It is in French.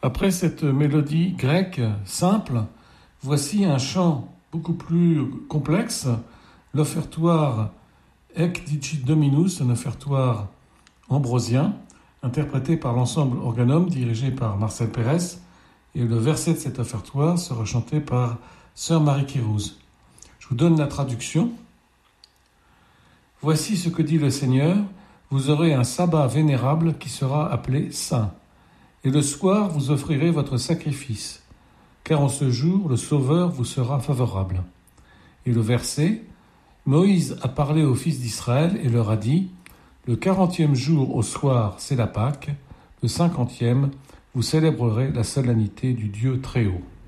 Après cette mélodie grecque simple, voici un chant beaucoup plus complexe, l'offertoire Ec dicit Dominus, un offertoire ambrosien, interprété par l'ensemble Organum dirigé par Marcel Pérez, et le verset de cet offertoire sera chanté par Sœur Marie Kérouz. Je vous donne la traduction. Voici ce que dit le Seigneur, vous aurez un sabbat vénérable qui sera appelé saint. Et le soir, vous offrirez votre sacrifice, car en ce jour, le Sauveur vous sera favorable. Et le verset, Moïse a parlé aux fils d'Israël et leur a dit, le 40e jour au soir, c'est la Pâque, le 50e, vous célébrerez la solennité du Dieu très haut.